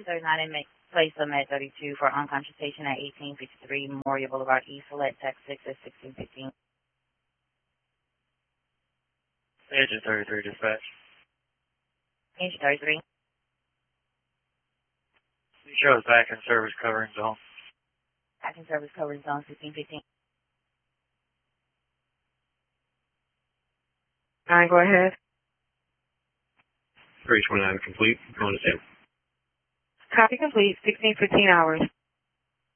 239 and make place of Med 32 for unconscious patient at 1853 Memorial Boulevard East. Select text 6 at 1615. Agent 33 dispatch. Agent 33. Shows back in service covering zone. Back in service covering zone 1615. Go ahead. 329 complete. Going to 10. Copy complete. 16:15 hours.